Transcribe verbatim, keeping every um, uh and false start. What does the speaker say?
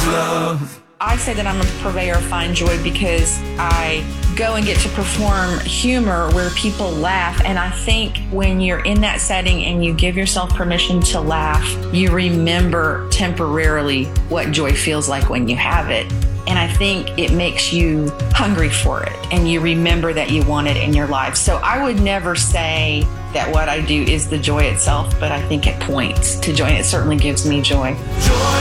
love. I say that I'm a purveyor of fine joy because I go and get to perform humor where people laugh. And I think when you're in that setting and you give yourself permission to laugh, you remember temporarily what joy feels like when you have it. And I think it makes you hungry for it and you remember that you want it in your life. So I would never say that what I do is the joy itself, but I think it points to joy. It certainly gives me joy. Joy.